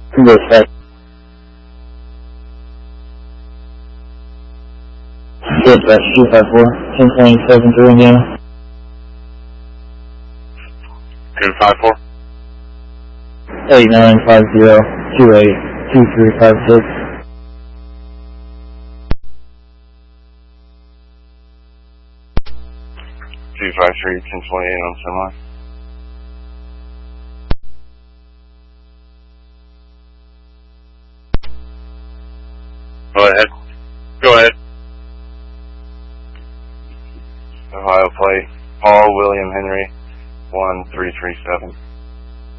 Converse 5. Dispatch 254, 1027 Indiana. 254. 8950282356. 253, 1028 on semi. Go ahead. Go ahead. Ohio plate, Paul William Henry, 1337.